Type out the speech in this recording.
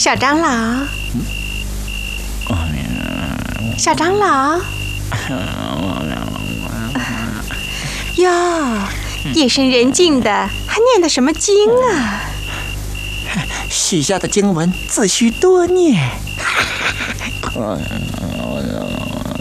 小长老，小长老，哟，夜深人静的，还念的什么经啊？ 许下的经文自须多念。